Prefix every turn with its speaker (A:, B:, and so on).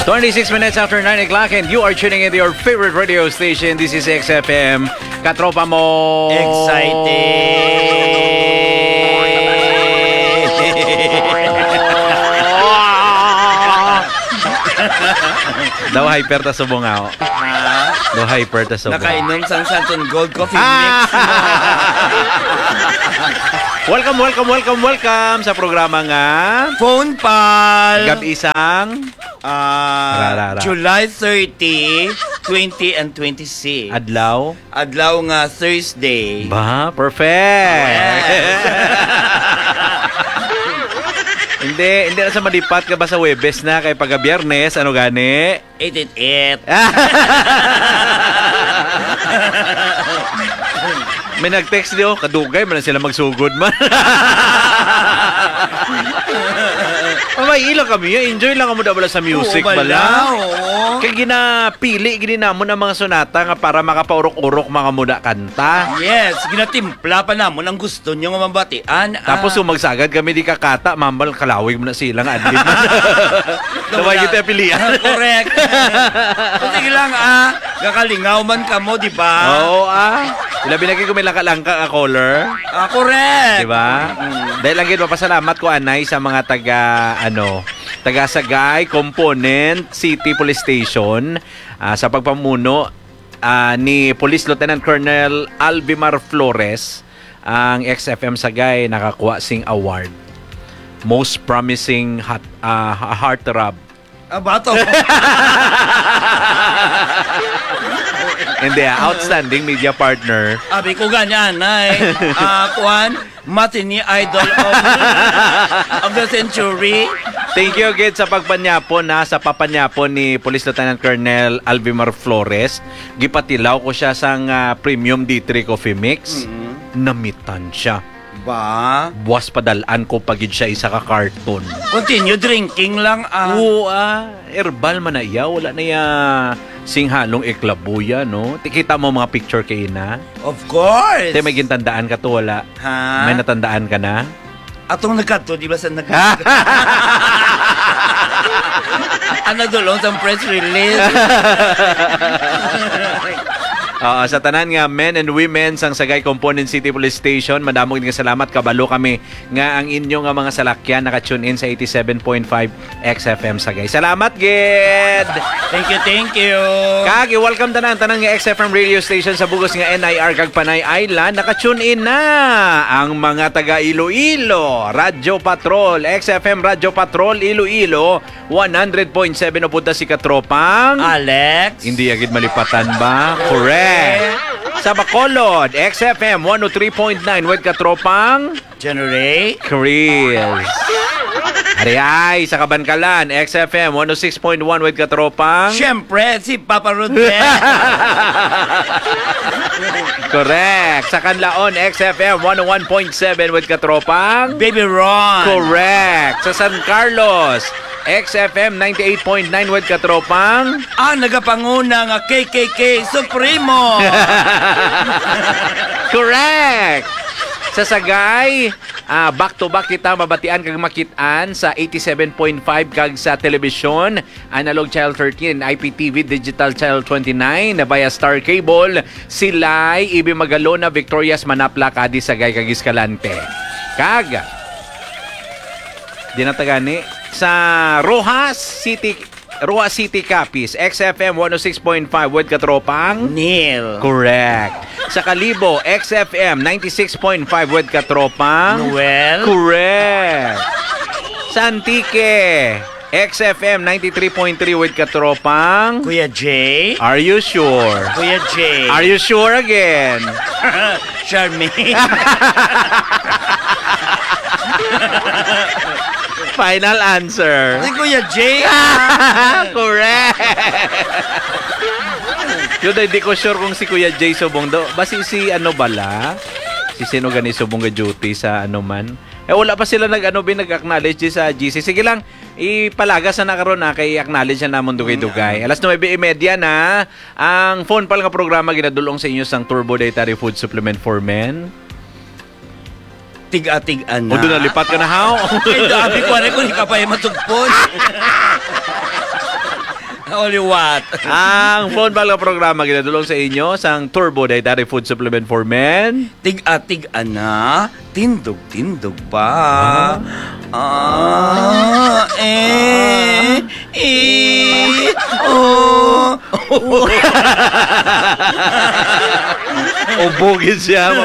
A: 26 minutes after 9 o'clock and you are tuning into your favorite radio station. This is XFM. Katropa mo.
B: Excited.
A: Daw hyper ta subong ako. Daw hyper ta subong.
B: Nakainom sang Santon Gold Coffee Mix.
A: Welcome sa programa nga
B: Phone Pal.
A: Gab-isang
B: July 30, 20 and 26.
A: Adlaw
B: nga Thursday.
A: Ba, perfect. Hindi na sa malipat ka ba sa Webes na kay pagka Biyernes, ano gani?
B: 888.
A: May nag-text niyo, kadugay man sila magsugod man. May ilang kami, enjoy lang mo bala sa music bala. Kaya ginapili, gininamon ang mga sonata nga para makapaurok-urok mga muda kanta.
B: Yes, ginatimpla pa namon ang gusto nyo nga mabatian.
A: Tapos magsagad kami di kakata, mambal kalawig mo na sila nga adlib. Nawag kita pilihan.
B: Correct. Sige lang gakalingaw man ka mo, di ba?
A: Oo Ilabi na ko may langka-langka caller.
B: Correct.
A: Di ba? Dahil lang gid mapasalamat ko anay sa mga taga Sagay Component City Police Station sa pagpamuno ni Police Lieutenant Colonel Albimar Flores. Ang XFM Sagay nakakuha sing award. Most promising heartthrob.
B: Bato.
A: Hindi, outstanding media partner.
B: Abi ko ganyan, kuan, Matini Idol of the Century.
A: Thank you again sa pagpanyapon sa papanyapon ni Police Lieutenant Colonel Albimar Flores. Gipatilaw ko siya sang Premium D3 Coffee Mix. Namitan siya.
B: Ba?
A: Buwas padalaan ko pagid siya isa ka carton.
B: Continue drinking lang
A: Oo herbal man na iya. Wala na iya singhalong iklabuya, no? Tikita mo mga picture kay ina.
B: Of course.
A: May gintandaan ka to, wala?
B: Ha?
A: May natandaan ka na?
B: Atong nagkato, di ba sa nagkato? Dulong sa press release.
A: Sa tanan nga men and women sang Sagay Component City Police Station, madamog din salamat kabalo kami nga ang inyo nga mga salakyan naka-tune in sa 87.5 XFM Sagay. Salamat gid.
B: Thank you.
A: Kagi welcome tanan nga XFM radio station sa bugos nga NIR kag Panay Island, naka-tune in na ang mga taga Iloilo, Radyo Patrol, XFM Radyo Patrol Iloilo 100.7 upunta si Katropang
B: Alex.
A: Hindi agad malipatan ba? Correct. Sa Bacolod, XFM 103.9 with Katropang
B: Generate
A: Chris. Ariay, sa Kabankalan, XFM 106.1 with Katropang
B: Siyempre, si Papa Rodel.
A: Correct. Sa Canlaon, XFM 101.7 with Katropang
B: Baby Ron.
A: Correct. Sa San Carlos, XFM 98.9 with Katropang
B: Nagapanguna nga KKK Supremo.
A: Correct. Sa Sagay, back to back kita mabatian kag makitaan sa 87.5 kag sa telebisyon, Analog Channel 13, IPTV Digital Channel 29 na via Star Cable, Silay, Ibi Magalona, Victorias, Manapla, Cadiz, Sagay kag Escalante. Kag dinatagani sa Rojas City Capiz, XFM 106.5 with Katropang
B: Neil.
A: Correct. Sa Kalibo, XFM 96.5 with Katropang
B: Noel.
A: Correct. Sa Antique, XFM 93.3 with Katropang
B: Kuya J.
A: Are you sure?
B: Kuya J.
A: Are you sure again?
B: Charmaine.
A: Final answer.
B: Si Kuya J.
A: Correct. Yun, hindi ko sure kung si Kuya Jay Subong daw. Basi si ano bala? Si sino gani Subong ga duty sa ano man? Wala pa sila nag-acknowledge sa GC. Sige lang, ipalagas na karon na kay acknowledge na namon dugay-dugay. Alas 9:30 na ang phone pal nga programa ginadulong sa inyo sang Turbo Dietary Food Supplement for Men.
B: Tig-atigan na.
A: O doon nalipat ka na, how?
B: Ay, dabi ko rin kung hindi ka pa yung matugpon. Only what?
A: Ang phone ball nga programa ginadulong sa inyo sang Turbo Dietary Food Supplement for Men.
B: Tig-atig ana, tindog-tindog pa.
A: Ubogin siya.